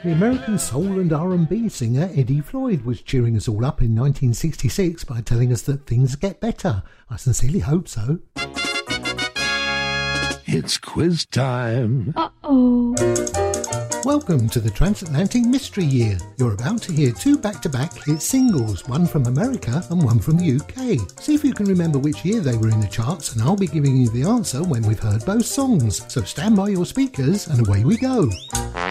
The American soul and R&B singer Eddie Floyd was cheering us all up in 1966 by telling us that things get better. I sincerely hope so. It's quiz time. Uh-oh. Welcome to the Transatlantic Mystery Year. You're about to hear two back-to-back hit singles, one from America and one from the UK. See if you can remember which year they were in the charts, and I'll be giving you the answer when we've heard both songs. So stand by your speakers and away we go.